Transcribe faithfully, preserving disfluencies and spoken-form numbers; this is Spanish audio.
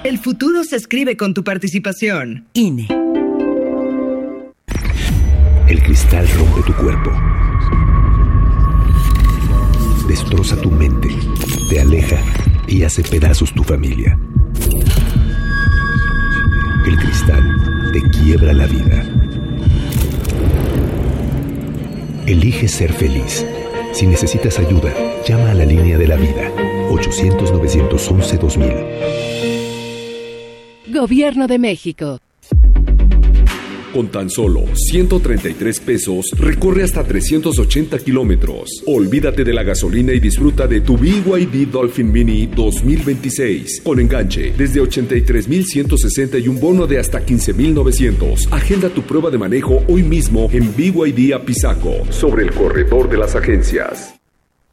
El futuro se escribe con tu participación. I N E. El cristal rompe tu cuerpo. Destroza tu mente, te aleja y hace pedazos tu familia. El cristal te quiebra la vida. Elige ser feliz. Si necesitas ayuda, llama a la línea de la vida. ochocientos, novecientos once, dos mil. Gobierno de México. Con tan solo ciento treinta y tres pesos, recorre hasta trescientos ochenta kilómetros. Olvídate de la gasolina y disfruta de tu B Y D Dolphin Mini dos mil veintiséis. Con enganche desde ochenta y tres mil ciento sesenta y un bono de hasta quince mil novecientos. Agenda tu prueba de manejo hoy mismo en B Y D Apizaco, sobre el corredor de las agencias.